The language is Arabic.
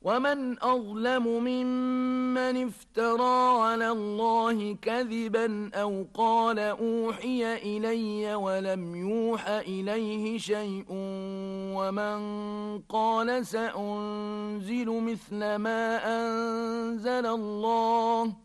ومن أظلم ممن افترى على الله كذبا أو قال أوحي إلي ولم يوح إليه شيء ومن قال سأنزل مثل ما أنزل الله